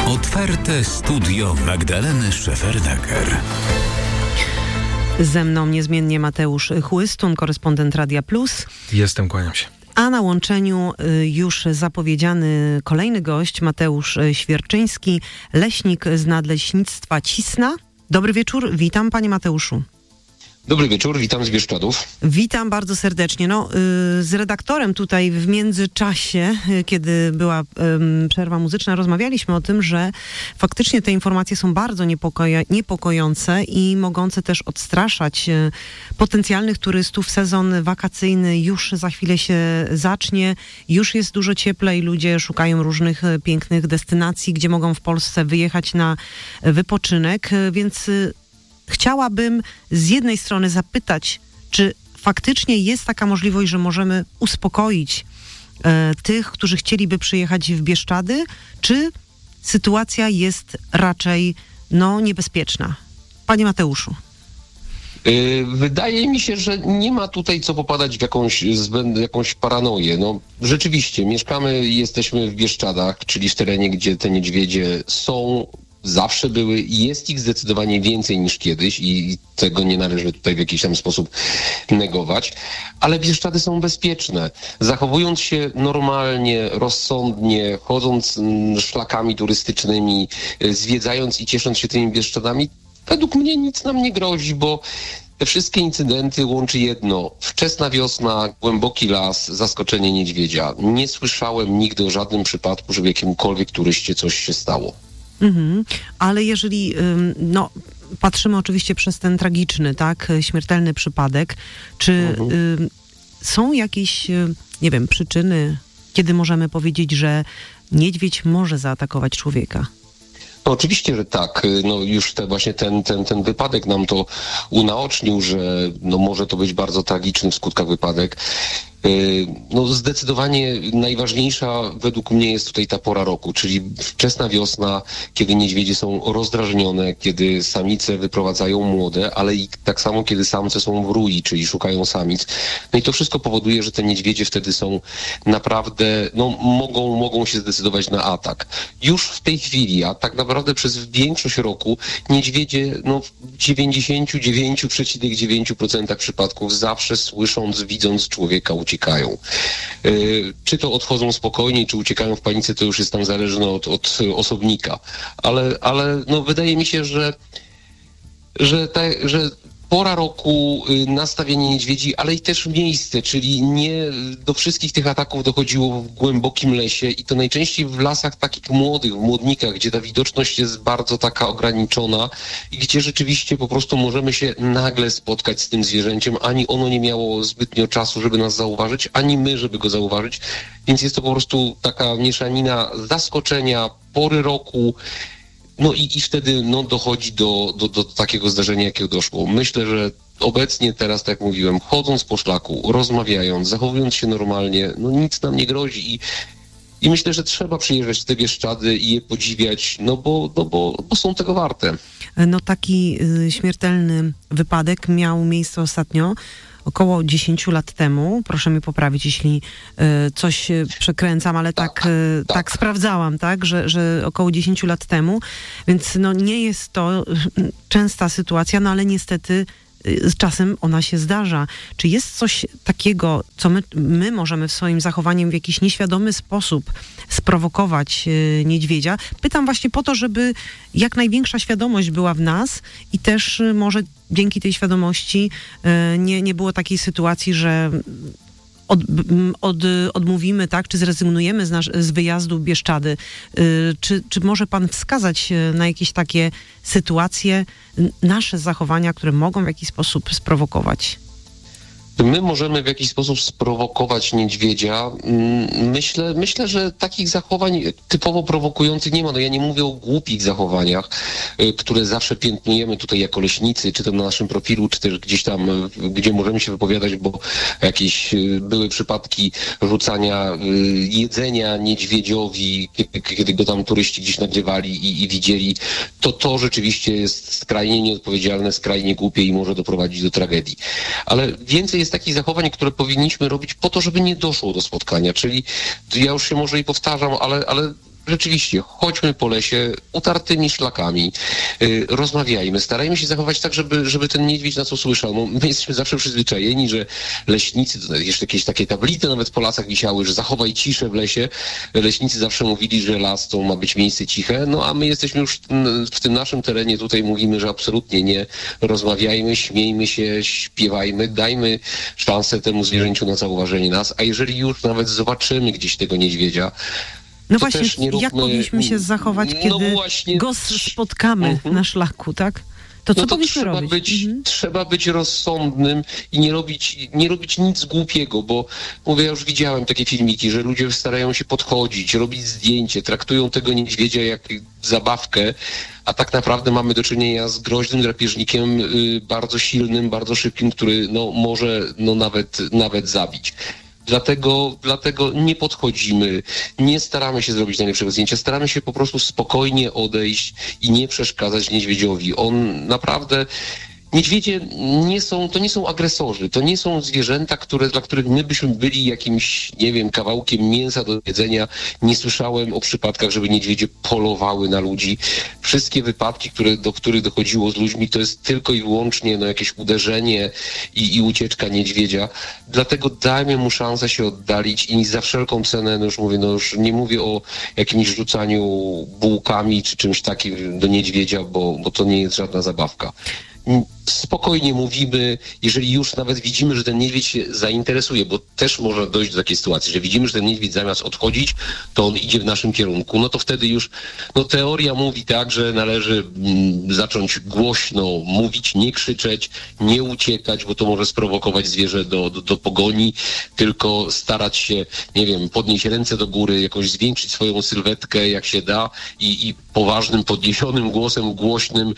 Otwarte studio Magdaleny Szefernaker. Ze mną niezmiennie Mateusz Chłystun, korespondent Radia Plus. Jestem, kłaniam się. A na łączeniu już zapowiedziany kolejny gość, Mateusz Świerczyński, leśnik z Nadleśnictwa Cisna. Dobry wieczór, witam panie Mateuszu. Dobry wieczór, witam z Bieszczadów. Witam bardzo serdecznie. Z redaktorem tutaj w międzyczasie, kiedy była przerwa muzyczna, rozmawialiśmy o tym, że faktycznie te informacje są bardzo niepokojące i mogące też odstraszać potencjalnych turystów. Sezon wakacyjny już za chwilę się zacznie, już jest dużo cieplej, ludzie szukają różnych pięknych destynacji, gdzie mogą w Polsce wyjechać na wypoczynek, więc chciałabym z jednej strony zapytać, czy faktycznie jest taka możliwość, że możemy uspokoić tych, którzy chcieliby przyjechać w Bieszczady, czy sytuacja jest raczej niebezpieczna? Panie Mateuszu. Wydaje mi się, że nie ma tutaj co popadać w jakąś paranoję. Rzeczywiście, mieszkamy i jesteśmy w Bieszczadach, czyli w terenie, gdzie te niedźwiedzie są, zawsze były i jest ich zdecydowanie więcej niż kiedyś i tego nie należy tutaj w jakiś tam sposób negować, ale Bieszczady są bezpieczne. Zachowując się normalnie, rozsądnie, chodząc szlakami turystycznymi, zwiedzając i ciesząc się tymi Bieszczadami, według mnie nic nam nie grozi, bo te wszystkie incydenty łączy jedno. Wczesna wiosna, głęboki las, zaskoczenie niedźwiedzia. Nie słyszałem nigdy o żadnym przypadku, żeby jakiemukolwiek turyście coś się stało. Ale jeżeli patrzymy oczywiście przez ten tragiczny, śmiertelny przypadek, czy są jakieś, przyczyny, kiedy możemy powiedzieć, że niedźwiedź może zaatakować człowieka? No, oczywiście, że tak. Już ten wypadek nam to unaocznił, że może to być bardzo tragiczny w skutkach wypadek. Zdecydowanie najważniejsza według mnie jest tutaj ta pora roku, czyli wczesna wiosna, kiedy niedźwiedzie są rozdrażnione, kiedy samice wyprowadzają młode, ale i tak samo, kiedy samce są w rui, czyli szukają samic. I to wszystko powoduje, że te niedźwiedzie wtedy są naprawdę, mogą się zdecydować na atak. Już w tej chwili, a tak naprawdę przez większość roku niedźwiedzie w 99,9% przypadków zawsze słysząc, widząc człowieka uciekają. Czy to odchodzą spokojniej, czy uciekają w panice, to już jest tam zależne od osobnika. Ale wydaje mi się, że pora roku, nastawienie niedźwiedzi, ale i też miejsce, czyli nie do wszystkich tych ataków dochodziło w głębokim lesie i to najczęściej w lasach takich młodych, w młodnikach, gdzie ta widoczność jest bardzo taka ograniczona i gdzie rzeczywiście po prostu możemy się nagle spotkać z tym zwierzęciem, ani ono nie miało zbytnio czasu, żeby nas zauważyć, ani my, żeby go zauważyć, więc jest to po prostu taka mieszanina zaskoczenia, pory roku. I wtedy dochodzi do takiego zdarzenia, jakiego doszło. Myślę, że obecnie teraz, tak jak mówiłem, chodząc po szlaku, rozmawiając, zachowując się normalnie, nic nam nie grozi i myślę, że trzeba przyjeżdżać w te Bieszczady i je podziwiać, bo są tego warte. Taki śmiertelny wypadek miał miejsce ostatnio, około 10 lat temu. Proszę mnie poprawić, jeśli coś przekręcam, ale tak sprawdzałam, że około 10 lat temu. Więc nie jest to częsta sytuacja, ale niestety z czasem ona się zdarza. Czy jest coś takiego, co my możemy w swoim zachowaniu w jakiś nieświadomy sposób sprowokować niedźwiedzia? Pytam właśnie po to, żeby jak największa świadomość była w nas i też może dzięki tej świadomości nie było takiej sytuacji, że odmówimy, czy zrezygnujemy z wyjazdu w Bieszczady. Czy może pan wskazać na jakieś takie sytuacje, nasze zachowania, które mogą w jakiś sposób sprowokować? My możemy w jakiś sposób sprowokować niedźwiedzia. Myślę, że takich zachowań typowo prowokujących nie ma. Ja nie mówię o głupich zachowaniach, które zawsze piętnujemy tutaj jako leśnicy, czy to na naszym profilu, czy też gdzieś tam, gdzie możemy się wypowiadać, bo jakieś były przypadki rzucania jedzenia niedźwiedziowi, kiedy go tam turyści gdzieś nagrywali i widzieli. To rzeczywiście jest skrajnie nieodpowiedzialne, skrajnie głupie i może doprowadzić do tragedii. Ale więcej jest takich zachowań, które powinniśmy robić po to, żeby nie doszło do spotkania. Czyli ja już się może i powtarzam, ale rzeczywiście, chodźmy po lesie utartymi szlakami, rozmawiajmy, starajmy się zachować tak, żeby ten niedźwiedź nas usłyszał. No, my jesteśmy zawsze przyzwyczajeni, że leśnicy, to jeszcze jakieś takie tablice nawet po lasach wisiały, że zachowaj ciszę w lesie. Leśnicy zawsze mówili, że las to ma być miejsce ciche, no a my jesteśmy już w tym naszym terenie, tutaj mówimy, że absolutnie nie. Rozmawiajmy, śmiejmy się, śpiewajmy, dajmy szansę temu zwierzęciu na zauważenie nas, a jeżeli już nawet zobaczymy gdzieś tego niedźwiedzia, no właśnie, jak powinniśmy się zachować, kiedy go spotkamy na szlaku, tak? To co powinniśmy robić? Trzeba być rozsądnym i nie robić nic głupiego, bo mówię, ja już widziałem takie filmiki, że ludzie starają się podchodzić, robić zdjęcie, traktują tego niedźwiedzia jak zabawkę, a tak naprawdę mamy do czynienia z groźnym drapieżnikiem, bardzo silnym, bardzo szybkim, który może nawet zabić. Dlatego nie podchodzimy, nie staramy się zrobić najlepszego zdjęcia, staramy się po prostu spokojnie odejść i nie przeszkadzać niedźwiedziowi. On naprawdę... Niedźwiedzie to nie są agresorzy, to nie są zwierzęta, dla których my byśmy byli jakimś, nie wiem, kawałkiem mięsa do jedzenia. Nie słyszałem o przypadkach, żeby niedźwiedzie polowały na ludzi. Wszystkie wypadki, do których dochodziło z ludźmi, to jest tylko i wyłącznie jakieś uderzenie i ucieczka niedźwiedzia. Dlatego dajmy mu szansę się oddalić i za wszelką cenę, już nie mówię o jakimś rzucaniu bułkami czy czymś takim do niedźwiedzia, bo to nie jest żadna zabawka. Spokojnie mówimy, jeżeli już nawet widzimy, że ten niedźwiedź się zainteresuje, bo też może dojść do takiej sytuacji, że widzimy, że ten niedźwiedź zamiast odchodzić, to on idzie w naszym kierunku, no to wtedy już teoria mówi tak, że należy zacząć głośno mówić, nie krzyczeć, nie uciekać, bo to może sprowokować zwierzę do pogoni, tylko starać się, nie wiem, podnieść ręce do góry, jakoś zwiększyć swoją sylwetkę jak się da i poważnym, podniesionym głosem, głośnym,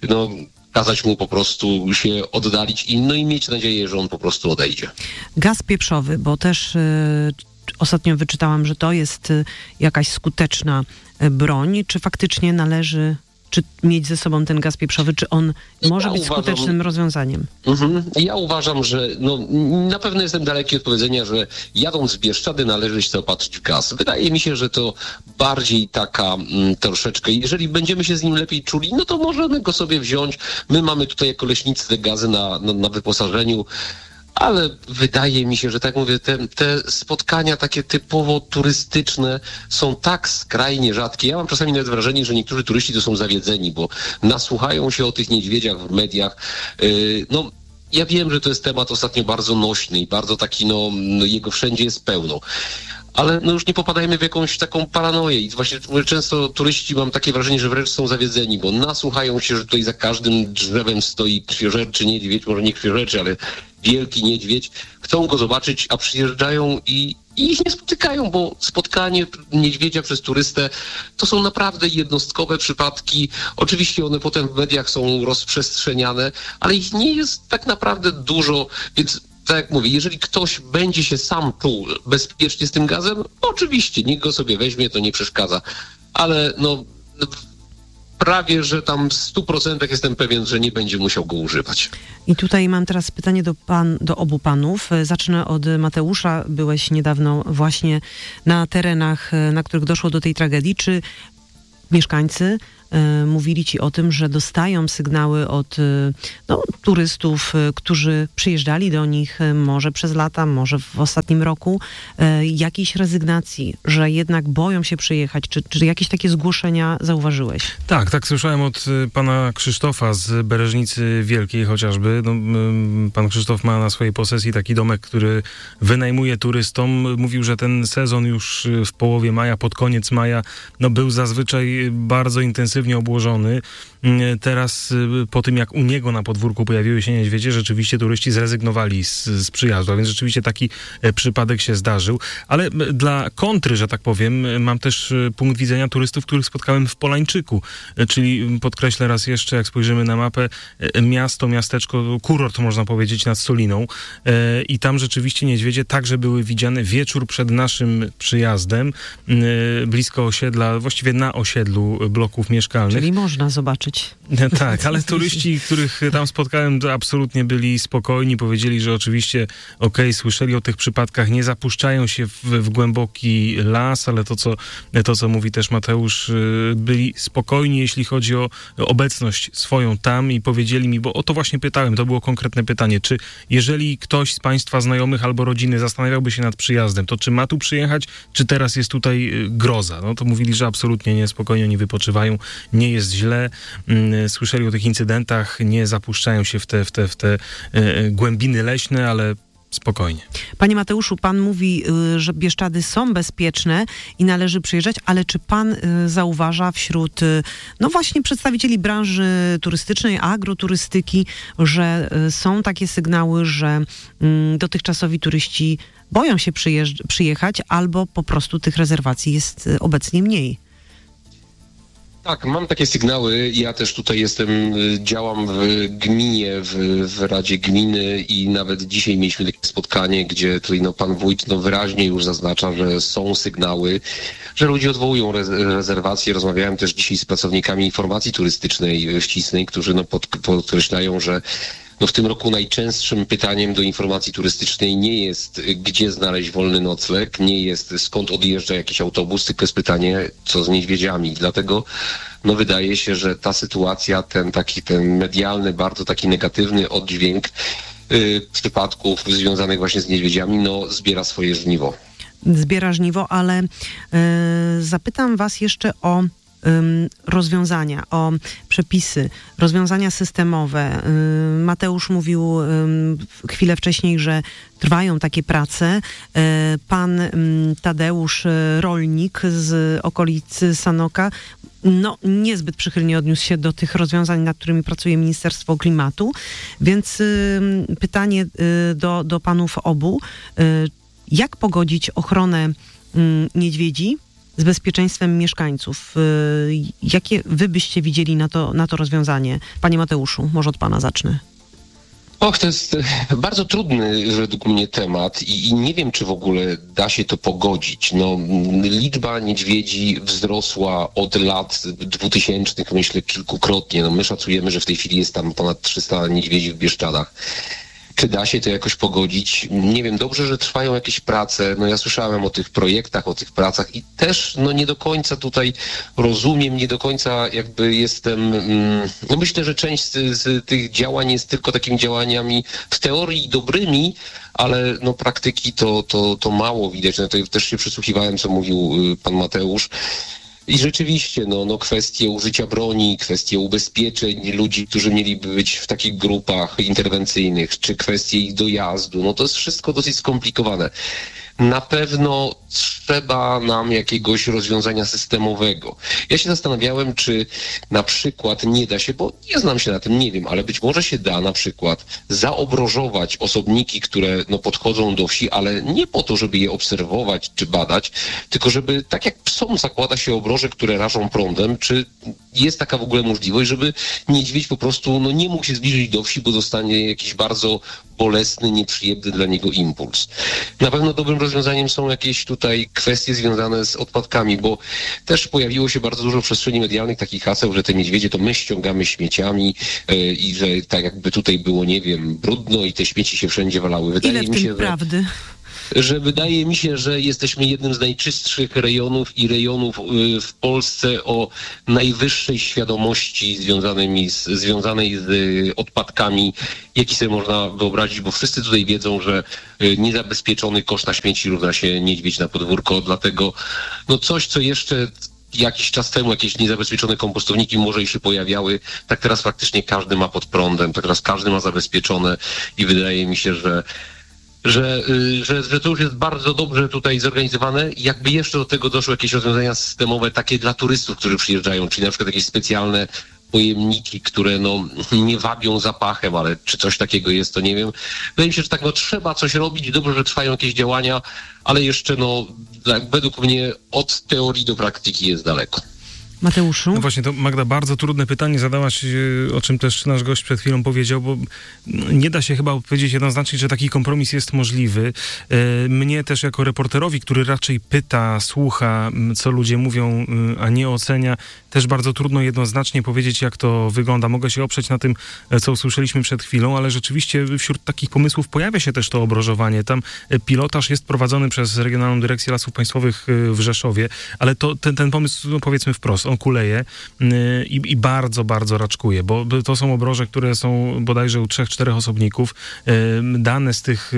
kazać mu po prostu się oddalić i mieć nadzieję, że on po prostu odejdzie. Gaz pieprzowy, bo też ostatnio wyczytałam, że to jest jakaś skuteczna broń. Czy faktycznie należy mieć ze sobą ten gaz pieprzowy? Czy on może być skutecznym rozwiązaniem? Ja uważam, że na pewno jestem daleki od powiedzenia, że jadąc w Bieszczady należy się zaopatrzyć w gaz. Wydaje mi się, że to bardziej taka troszeczkę, jeżeli będziemy się z nim lepiej czuli, to możemy go sobie wziąć. My mamy tutaj jako leśnicy te gazy na wyposażeniu. Ale wydaje mi się, że tak mówię, te spotkania takie typowo turystyczne są tak skrajnie rzadkie. Ja mam czasami nawet wrażenie, że niektórzy turyści to są zawiedzeni, bo nasłuchają się o tych niedźwiedziach w mediach. Ja wiem, że to jest temat ostatnio bardzo nośny i bardzo taki, jego wszędzie jest pełno. Ale już nie popadajmy w jakąś taką paranoję i właśnie często turyści, mam takie wrażenie, że wręcz są zawiedzeni, bo nasłuchają się, że tutaj za każdym drzewem stoi krwiożerczy niedźwiedź, może nie krwiożerczy, ale wielki niedźwiedź. Chcą go zobaczyć, a przyjeżdżają i ich nie spotykają, bo spotkanie niedźwiedzia przez turystę to są naprawdę jednostkowe przypadki. Oczywiście one potem w mediach są rozprzestrzeniane, ale ich nie jest tak naprawdę dużo, więc tak jak mówię, jeżeli ktoś będzie się sam czuł bezpiecznie z tym gazem, oczywiście, niech go sobie weźmie, to nie przeszkadza. Ale prawie, że tam w 100% jestem pewien, że nie będzie musiał go używać. I tutaj mam teraz pytanie do obu panów. Zacznę od Mateusza. Byłeś niedawno właśnie na terenach, na których doszło do tej tragedii. Czy mieszkańcy mówili ci o tym, że dostają sygnały od turystów, którzy przyjeżdżali do nich może przez lata, może w ostatnim roku, jakiejś rezygnacji, że jednak boją się przyjechać? Czy jakieś takie zgłoszenia zauważyłeś? Tak słyszałem od pana Krzysztofa z Bereżnicy Wielkiej chociażby. Pan Krzysztof ma na swojej posesji taki domek, który wynajmuje turystom. Mówił, że ten sezon już w połowie maja, pod koniec maja, był zazwyczaj bardzo intensywnie obłożony. Teraz po tym, jak u niego na podwórku pojawiły się niedźwiedzie, rzeczywiście turyści zrezygnowali z przyjazdu, a więc rzeczywiście taki przypadek się zdarzył. Ale dla kontry, że tak powiem, mam też punkt widzenia turystów, których spotkałem w Polańczyku, czyli podkreślę raz jeszcze, jak spojrzymy na mapę, miasteczko, kurort można powiedzieć, nad Soliną i tam rzeczywiście niedźwiedzie także były widziane wieczór przed naszym przyjazdem, blisko osiedla, właściwie na osiedlu bloków mieszkalnych mieszkalnych. Czyli można zobaczyć. Tak, ale turyści, których tam spotkałem, to absolutnie byli spokojni. Powiedzieli, że oczywiście słyszeli o tych przypadkach, nie zapuszczają się w głęboki las, ale to, co mówi też Mateusz, byli spokojni, jeśli chodzi o obecność swoją tam i powiedzieli mi, bo o to właśnie pytałem, to było konkretne pytanie, czy jeżeli ktoś z państwa znajomych albo rodziny zastanawiałby się nad przyjazdem, to czy ma tu przyjechać, czy teraz jest tutaj groza? No to mówili, że absolutnie nie, spokojnie oni wypoczywają, nie jest źle. Słyszeli o tych incydentach, nie zapuszczają się w te głębiny leśne, ale spokojnie. Panie Mateuszu, pan mówi, że Bieszczady są bezpieczne i należy przyjeżdżać, ale czy pan zauważa wśród, no właśnie, przedstawicieli branży turystycznej, agroturystyki, że są takie sygnały, że dotychczasowi turyści boją się przyjechać albo po prostu tych rezerwacji jest obecnie mniej? Tak, mam takie sygnały. Ja też tutaj działam w gminie, w Radzie Gminy i nawet dzisiaj mieliśmy takie spotkanie, gdzie tutaj pan wójt wyraźnie już zaznacza, że są sygnały, że ludzie odwołują rezerwacje. Rozmawiałem też dzisiaj z pracownikami informacji turystycznej ścisłej, którzy podkreślają, że w tym roku najczęstszym pytaniem do informacji turystycznej nie jest, gdzie znaleźć wolny nocleg, nie jest, skąd odjeżdża jakiś autobus, tylko jest pytanie, co z niedźwiedziami. Dlatego wydaje się, że ta sytuacja, ten medialny, bardzo taki negatywny oddźwięk przypadków związanych właśnie z niedźwiedziami, zbiera swoje żniwo. Zbiera żniwo, ale zapytam was jeszcze o rozwiązania, o przepisy, rozwiązania systemowe. Mateusz mówił chwilę wcześniej, że trwają takie prace. Pan Tadeusz, rolnik z okolicy Sanoka, niezbyt przychylnie odniósł się do tych rozwiązań, nad którymi pracuje Ministerstwo Klimatu. Więc pytanie do panów obu. Jak pogodzić ochronę niedźwiedzi z bezpieczeństwem mieszkańców? Jakie wy byście widzieli na to rozwiązanie? Panie Mateuszu, może od pana zacznę. To jest bardzo trudny według mnie temat i nie wiem, czy w ogóle da się to pogodzić. Liczba niedźwiedzi wzrosła od lat 2000, myślę, kilkukrotnie. My szacujemy, że w tej chwili jest tam ponad 300 niedźwiedzi w Bieszczadach. Czy da się to jakoś pogodzić? Nie wiem, dobrze, że trwają jakieś prace. Ja słyszałem o tych projektach, o tych pracach i też nie do końca tutaj rozumiem, nie do końca jakby jestem... myślę, że część z tych działań jest tylko takimi działaniami w teorii dobrymi, ale praktyki to mało widać. To też się przysłuchiwałem, co mówił pan Mateusz. I rzeczywiście, kwestie użycia broni, kwestie ubezpieczeń ludzi, którzy mieliby być w takich grupach interwencyjnych, czy kwestie ich dojazdu, to jest wszystko dosyć skomplikowane. Na pewno trzeba nam jakiegoś rozwiązania systemowego. Ja się zastanawiałem, czy na przykład nie da się, bo nie znam się na tym, nie wiem, ale być może się da na przykład zaobrożować osobniki, które podchodzą do wsi, ale nie po to, żeby je obserwować czy badać, tylko żeby, tak jak psom zakłada się obroże, które rażą prądem, czy jest taka w ogóle możliwość, żeby niedźwiedź po prostu nie mógł się zbliżyć do wsi, bo dostanie jakiś bardzo bolesny, nieprzyjemny dla niego impuls. Na pewno dobrym rozwiązaniem są jakieś tutaj kwestie związane z odpadkami, bo też pojawiło się bardzo dużo w przestrzeni medialnych takich haseł, że te niedźwiedzie to my ściągamy śmieciami i że tak jakby tutaj było, nie wiem, brudno i te śmieci się wszędzie walały. Wydaje mi się, że jesteśmy jednym z najczystszych rejonów w Polsce o najwyższej świadomości związanej z odpadkami, jaki sobie można wyobrazić, bo wszyscy tutaj wiedzą, że niezabezpieczony kosz na śmieci równa się niedźwiedź na podwórko, dlatego coś, co jeszcze jakiś czas temu jakieś niezabezpieczone kompostowniki może i się pojawiały, tak teraz faktycznie każdy ma pod prądem, tak teraz każdy ma zabezpieczone i wydaje mi się, że to już jest bardzo dobrze tutaj zorganizowane. Jakby jeszcze do tego doszły jakieś rozwiązania systemowe takie dla turystów, którzy przyjeżdżają, czyli na przykład jakieś specjalne pojemniki, które nie wabią zapachem, ale czy coś takiego jest, to nie wiem. Wydaje mi się, że tak trzeba coś robić, dobrze, że trwają jakieś działania, ale jeszcze według mnie od teorii do praktyki jest daleko. Mateuszu? No właśnie, to Magda, bardzo trudne pytanie zadałaś, o czym też nasz gość przed chwilą powiedział, bo nie da się chyba odpowiedzieć jednoznacznie, że taki kompromis jest możliwy. Mnie też jako reporterowi, który raczej pyta, słucha, co ludzie mówią, a nie ocenia, też bardzo trudno jednoznacznie powiedzieć, jak to wygląda. Mogę się oprzeć na tym, co usłyszeliśmy przed chwilą, ale rzeczywiście wśród takich pomysłów pojawia się też to obrożowanie. Tam pilotaż jest prowadzony przez Regionalną Dyrekcję Lasów Państwowych w Rzeszowie, ale ten pomysł, no powiedzmy wprost, on kuleje i bardzo, bardzo raczkuje, bo to są obroże, które są bodajże u 3-4 osobników. Dane z tych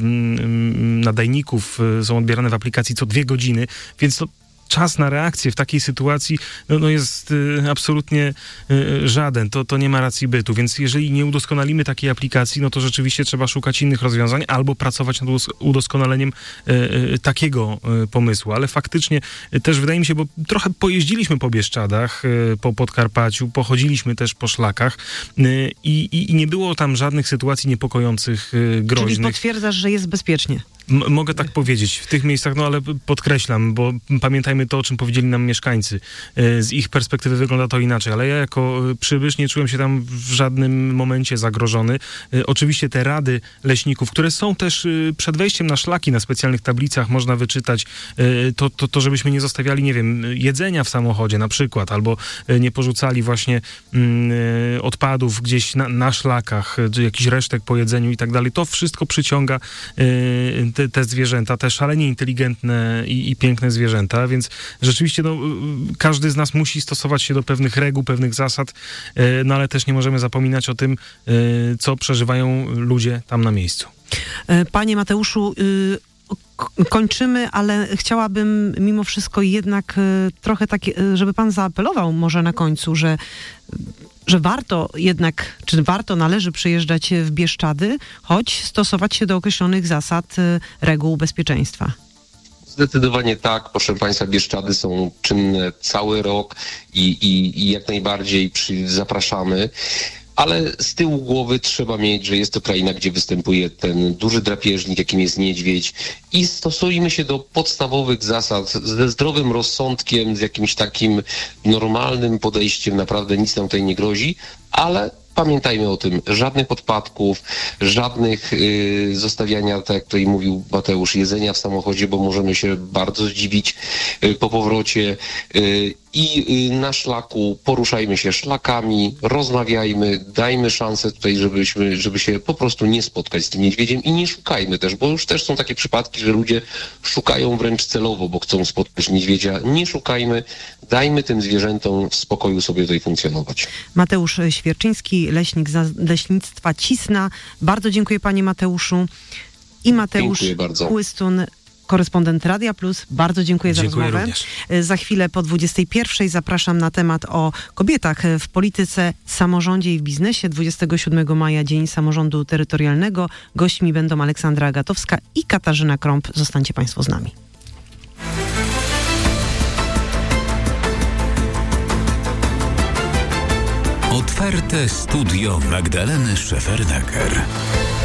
nadajników są odbierane w aplikacji co 2 godziny, więc to czas na reakcję w takiej sytuacji no jest absolutnie żaden. To nie ma racji bytu. Więc jeżeli nie udoskonalimy takiej aplikacji, no to rzeczywiście trzeba szukać innych rozwiązań albo pracować nad udoskonaleniem takiego pomysłu. Ale faktycznie też wydaje mi się, bo trochę pojeździliśmy po Bieszczadach, po Podkarpaciu, pochodziliśmy też po szlakach i nie było tam żadnych sytuacji niepokojących, groźnych. Czyli potwierdzasz, że jest bezpiecznie? Mogę tak powiedzieć. W tych miejscach, no ale podkreślam, bo pamiętajmy to, o czym powiedzieli nam mieszkańcy. Z ich perspektywy wygląda to inaczej, ale ja jako przybysz nie czułem się tam w żadnym momencie zagrożony. Oczywiście te rady leśników, które są też przed wejściem na szlaki, na specjalnych tablicach można wyczytać to żebyśmy nie zostawiali, nie wiem, jedzenia w samochodzie na przykład, albo nie porzucali właśnie odpadów gdzieś na szlakach, jakichś resztek po jedzeniu i tak dalej. To wszystko przyciąga te zwierzęta, te szalenie inteligentne i piękne zwierzęta, więc rzeczywiście każdy z nas musi stosować się do pewnych reguł, pewnych zasad, no ale też nie możemy zapominać o tym, co przeżywają ludzie tam na miejscu. Panie Mateuszu, kończymy, ale chciałabym mimo wszystko jednak trochę tak, żeby pan zaapelował może na końcu, że warto jednak, czy należy przyjeżdżać w Bieszczady, choć stosować się do określonych zasad, reguł bezpieczeństwa. Zdecydowanie tak, proszę Państwa, Bieszczady są czynne cały rok i jak najbardziej zapraszamy. Ale z tyłu głowy trzeba mieć, że jest to kraina, gdzie występuje ten duży drapieżnik, jakim jest niedźwiedź, i stosujmy się do podstawowych zasad ze zdrowym rozsądkiem, z jakimś takim normalnym podejściem, naprawdę nic nam tutaj nie grozi, ale pamiętajmy o tym, żadnych odpadków, żadnych zostawiania, tak jak tutaj mówił Mateusz, jedzenia w samochodzie, bo możemy się bardzo zdziwić po powrocie. I na szlaku poruszajmy się szlakami, rozmawiajmy, dajmy szansę tutaj, żeby się po prostu nie spotkać z tym niedźwiedziem i nie szukajmy też, bo już też są takie przypadki, że ludzie szukają wręcz celowo, bo chcą spotkać niedźwiedzia. Nie szukajmy, dajmy tym zwierzętom w spokoju sobie tutaj funkcjonować. Mateusz Świerczyński, leśnik z Leśnictwa Cisna. Bardzo dziękuję panie Mateuszu. I Mateusz Chłystun, korespondent Radia Plus. Bardzo dziękuję za rozmowę. Również. Za chwilę po 21:00 zapraszam na temat o kobietach w polityce, samorządzie i w biznesie. 27 maja, Dzień Samorządu Terytorialnego. Gośćmi będą Aleksandra Agatowska i Katarzyna Krąb. Zostańcie państwo z nami. Otwarte studio Magdaleny Szefernaker.